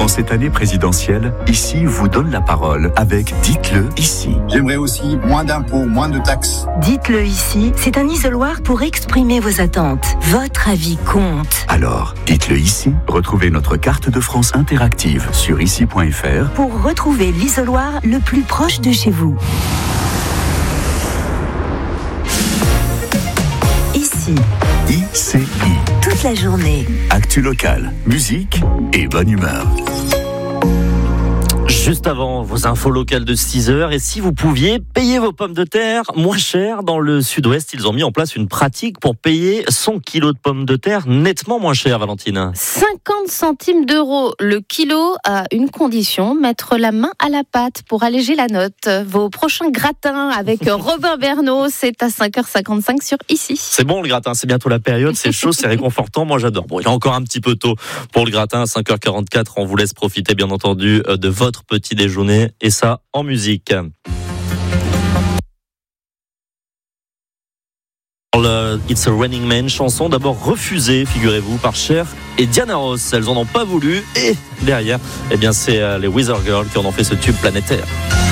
En cette année présidentielle, ici vous donne la parole avec Dites-le ici. J'aimerais aussi moins d'impôts, moins de taxes. Dites-le ici, c'est un isoloir pour exprimer vos attentes. Votre avis compte. Alors, dites-le ici. Retrouvez notre carte de France interactive sur ici.fr pour retrouver l'isoloir le plus proche de chez vous. Ici. ICI. Toute la journée. Actu locale, musique et bonne humeur. Juste avant vos infos locales de 6h, et si vous pouviez payer vos pommes de terre moins cher dans le sud-ouest, ils ont mis en place une pratique pour payer 100 kilos de pommes de terre nettement moins cher, Valentine. 50 centimes d'euros le kilo à une condition, mettre la main à la pâte pour alléger la note. Vos prochains gratins avec Robin Bernot, c'est à 5h55 sur Ici. C'est bon le gratin, c'est bientôt la période, c'est chaud, c'est réconfortant, moi j'adore. Bon, il est encore un petit peu tôt pour le gratin, à 5h44, on vous laisse profiter bien entendu de votre petit déjeuner, et ça en musique. It's a Raining Man, chanson d'abord refusée, figurez-vous, par Cher et Diana Ross. Elles en ont pas voulu, et derrière, eh bien, c'est les Weather Girls qui en ont fait ce tube planétaire.